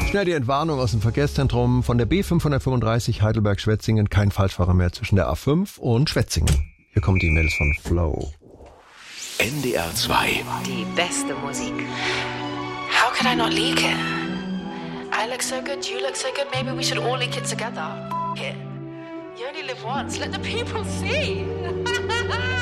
Schnell die Entwarnung aus dem Verkehrszentrum von der B535 Heidelberg-Schwetzingen. Kein Falschfahrer mehr zwischen der A5 und Schwetzingen. Hier kommen die Mails von Flow. NDR 2. Die beste Musik. How could I not leak it? I look so good, you look so good, maybe we should all leak it together. It. You only live once, let the people see.